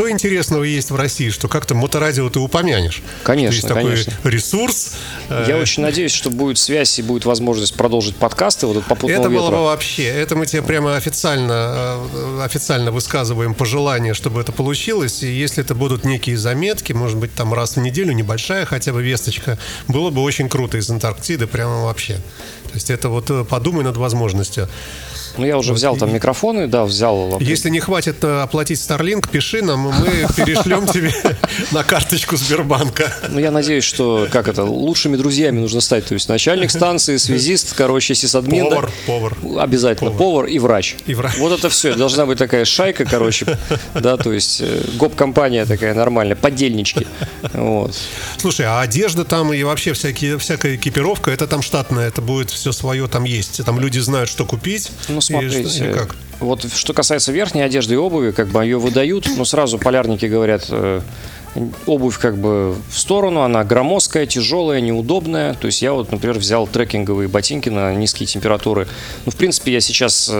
что интересного есть в России, что как-то моторадио ты упомянешь? Конечно, есть конечно. такой ресурс. Я очень надеюсь, что будет связь и будет возможность продолжить подкасты вот от «Попутного ветра». Это было бы вообще, это мы тебе прямо официально высказываем пожелание, чтобы это получилось. И если это будут некие заметки, может быть, там раз в неделю, небольшая хотя бы весточка, было бы очень круто из Антарктиды, прямо вообще. То есть это вот подумай над возможностью. Ну, я уже взял там микрофоны, да, взял. Если не хватит оплатить Starlink, пиши нам, мы перешлем тебе на карточку Сбербанка. Ну, я надеюсь, что, лучшими друзьями нужно стать. То есть начальник станции, связист, сисадмин. Повар. Обязательно. Повар и врач. И врач. Вот это все. Должна быть такая шайка, да, то есть гоп-компания такая нормальная, подельнички. Вот. Слушай, а одежда там и вообще всякая экипировка, это там штатная, это будет все свое там есть. Там люди знают, что купить. Ну, смотрите, вот что касается верхней одежды и обуви, ее выдают, но сразу полярники говорят, обувь в сторону, она громоздкая, тяжелая, неудобная. То есть я вот, например, взял трекинговые ботинки на низкие температуры. Ну, в принципе, я сейчас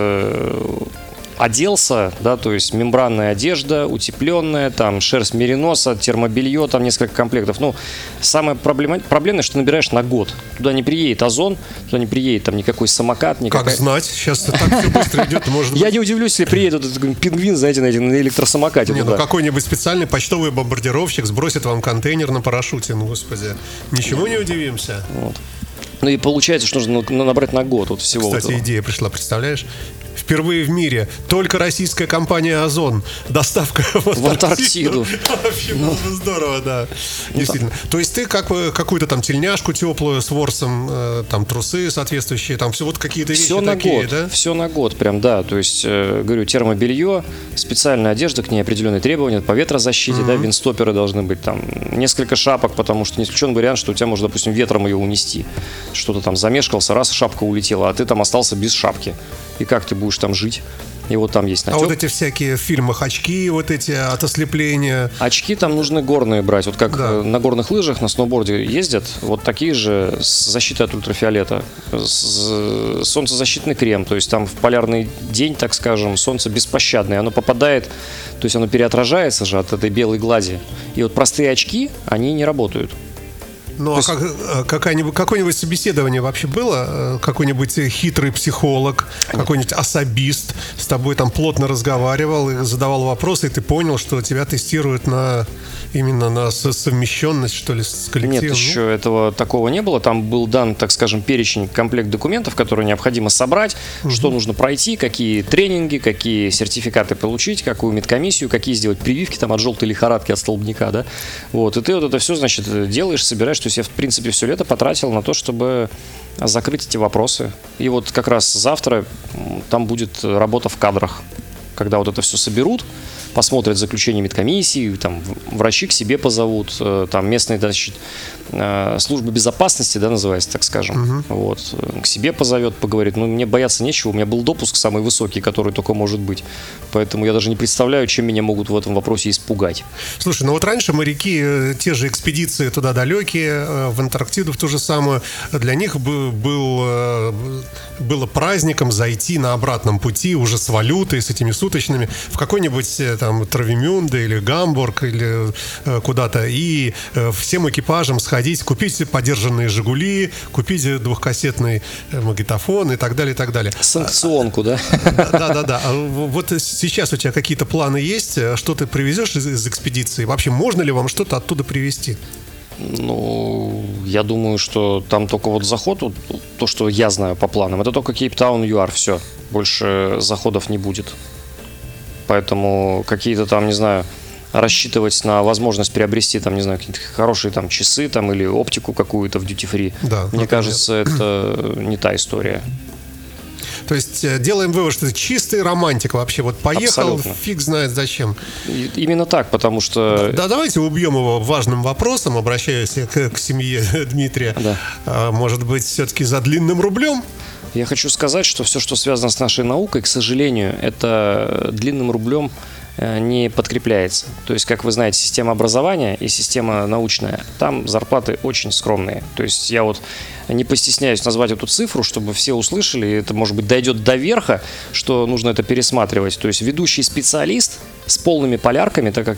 оделся, да, то есть мембранная одежда, утепленная, там шерсть мериноса, термобелье, там несколько комплектов. Ну, самое проблемное, что набираешь на год. Туда не приедет Озон, туда не приедет там никакой самокат. Как знать, сейчас так все быстро идет. Я не удивлюсь, если приедет этот пингвин, знаете, на электросамокате. Ну какой-нибудь специальный почтовый бомбардировщик сбросит вам контейнер на парашюте, ну господи, ничего не удивимся. Вот. Ну и получается, что нужно набрать на год вот всего. Кстати, идея пришла, представляешь? Впервые в мире только российская компания «Озон». Доставка в Антарктиду. Вообще было бы здорово, да. Действительно. То есть ты какую-то там тельняшку теплую с ворсом, там трусы соответствующие, там все вот какие-то вещи такие, да? Все на год прям, да. То есть, говорю, термобелье, специальная одежда, к ней определенные требования по ветрозащите, да, виндстоперы должны быть, там несколько шапок, потому что не исключен вариант, что у тебя может, допустим, ветром ее унести. Что-то там замешкался, раз шапка улетела, а ты там остался без шапки. И как ты будешь там жить? И вот там есть натек. А вот эти всякие в фильмах очки, вот эти от ослепления. Очки там нужны горные брать. Вот как на горных лыжах, на сноуборде ездят, вот такие же с защитой от ультрафиолета. Солнцезащитный крем. То есть там в полярный день, так скажем, солнце беспощадное. Оно попадает, то есть оно переотражается же от этой белой глади. И вот простые очки, они не работают. Ну, а какое-нибудь собеседование вообще было? Какой-нибудь хитрый психолог, какой-нибудь особист с тобой там плотно разговаривал и задавал вопросы, и ты понял, что тебя тестируют именно на совмещенность, что ли, с коллективом? Нет, еще такого не было. Там был дан, так скажем, перечень, комплект документов, которые необходимо собрать, что нужно пройти, какие тренинги, какие сертификаты получить, какую медкомиссию, какие сделать прививки там от желтой лихорадки, от столбняка, да. Вот, и ты вот это все, значит, делаешь, собираешь. То есть я, в принципе, все лето потратил на то, чтобы закрыть эти вопросы. И вот как раз завтра там будет работа в кадрах. Когда вот это все соберут, посмотрят заключение медкомиссии, там врачи к себе позовут, там местные, значит, службы безопасности, да, называется, так скажем, вот, к себе позовет, поговорит, ну, мне бояться нечего, у меня был допуск самый высокий, который только может быть, поэтому я даже не представляю, чем меня могут в этом вопросе испугать. Слушай, ну вот раньше моряки, те же экспедиции туда далекие, в Антарктиду в ту же самую, для них было праздником зайти на обратном пути уже с валютой, с этими суточными, в какой-нибудь там Травемюнде или Гамбург или куда-то, и всем экипажам сходить, купить подержанные «Жигули», купить двухкассетный магнитофон и так далее, и так далее. Санкционку, да? Да. А вот сейчас у тебя какие-то планы есть? Что ты привезешь из экспедиции? Вообще, можно ли вам что-то оттуда привезти? Ну, я думаю, что там только вот заход, то, что я знаю по планам, это только Кейптаун, ЮАР, все. Больше заходов не будет. Поэтому какие-то там, не знаю, рассчитывать на возможность приобрести там, не знаю, какие-то хорошие там часы там или оптику какую-то в duty-free, да, мне кажется, это не та история. То есть делаем вывод, что ты чистый романтик вообще. Вот поехал, абсолютно. Фиг знает зачем. Именно так, потому что... Да, давайте убьем его важным вопросом, обращаясь к семье Дмитрия. Да. Может быть, все-таки за длинным рублем? Я хочу сказать, что все, что связано с нашей наукой, к сожалению, это длинным рублем не подкрепляется. То есть, как вы знаете, система образования и система научная, там зарплаты очень скромные. То есть я вот не постесняюсь назвать эту цифру, чтобы все услышали, и это, может быть, дойдет до верха, что нужно это пересматривать. То есть ведущий специалист с полными полярками, так как